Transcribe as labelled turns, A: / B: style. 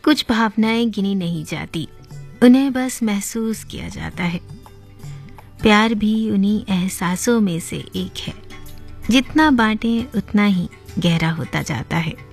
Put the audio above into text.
A: कुछ भावनाएं गिनी नहीं जाती, उन्हें बस महसूस किया जाता है। प्यार भी उन्हीं एहसासों में से एक है, जितना बांटें उतना ही गहरा होता जाता है।